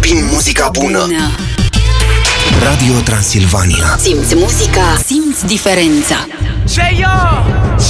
prin muzica bună. Radio Transilvania. Simți muzica, simți diferența. Ce yo!